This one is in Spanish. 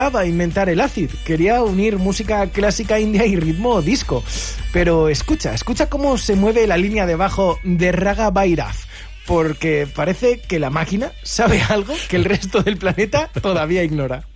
a inventar el acid, quería unir música clásica india y ritmo disco. Pero escucha cómo se mueve la línea de bajo de Raga Bhairav, porque parece que la máquina sabe algo que el resto del planeta todavía ignora.